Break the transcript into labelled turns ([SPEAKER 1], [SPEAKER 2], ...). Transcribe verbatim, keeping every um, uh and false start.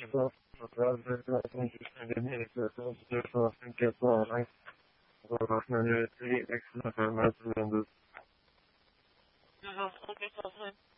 [SPEAKER 1] Microsoft, authorization to communicate with additional capable length of manually excellent for most members.
[SPEAKER 2] Toujours, ok, ça va.